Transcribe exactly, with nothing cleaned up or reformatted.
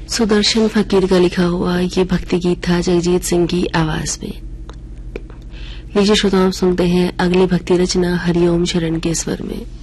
सुदर्शन फकीर का लिखा हुआ ये भक्ति गीत था जगजीत सिंह की आवाज में। लीजिए श्रोताओं, सुनते हैं अगली भक्ति रचना हरिओम शरण के स्वर में।